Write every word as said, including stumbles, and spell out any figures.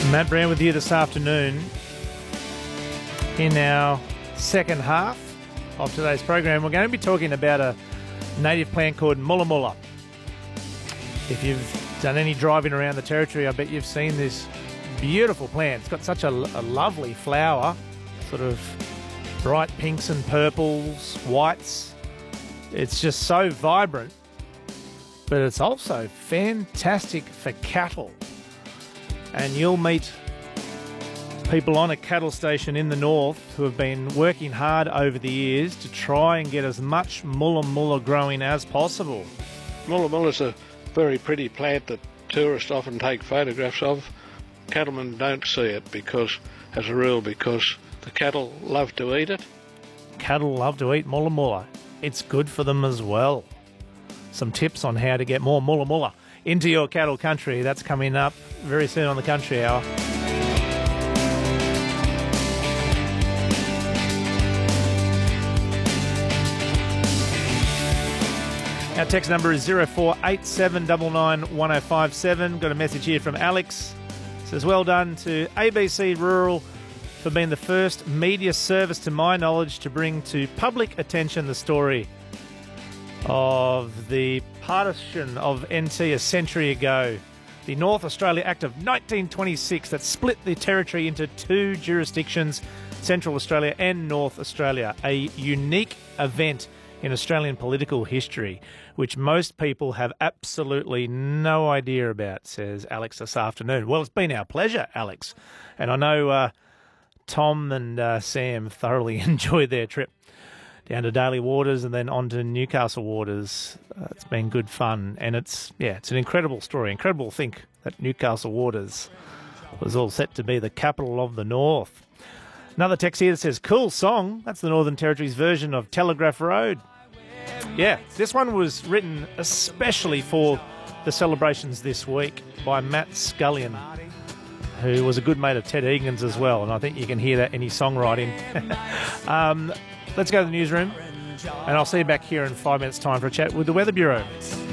Matt Brown with you this afternoon in our second half of today's program. We're going to be talking about a native plant called mulla mulla. If you've done any driving around the Territory, I bet you've seen this beautiful plant. It's got such a, a lovely flower, sort of bright pinks and purples, whites. It's just so vibrant, but it's also fantastic for cattle. And you'll meet people on a cattle station in the north who have been working hard over the years to try and get as much mulla mulla growing as possible. Mulla mulla is a very pretty plant that tourists often take photographs of. Cattlemen don't see it because, as a rule, because the cattle love to eat it. Cattle love to eat mulla mulla. It's good for them as well. Some tips on how to get more mulla mulla into your cattle country. That's coming up very soon on the Country Hour. Our text number is zero four eight seven nine nine one zero five seven. Got a message here from Alex. Says, well done to A B C Rural for being the first media service, to my knowledge, to bring to public attention the story of the partition of N T a century ago. The North Australia Act of nineteen twenty-six that split the Territory into two jurisdictions, Central Australia and North Australia. A unique event in Australian political history, which most people have absolutely no idea about, says Alex this afternoon. Well, it's been our pleasure, Alex. And I know uh, Tom and uh, Sam thoroughly enjoyed their trip down to Daly Waters and then on to Newcastle Waters. Uh, it's been good fun. And it's, yeah, it's an incredible story. Incredible to think that Newcastle Waters was all set to be the capital of the North. Another text here that says, cool song. That's the Northern Territory's version of Telegraph Road. Yeah, this one was written especially for the celebrations this week by Matt Scullion, who was a good mate of Ted Egan's as well. And I think you can hear that in his songwriting. um, let's go to the newsroom, and I'll see you back here in five minutes' time for a chat with the Weather Bureau.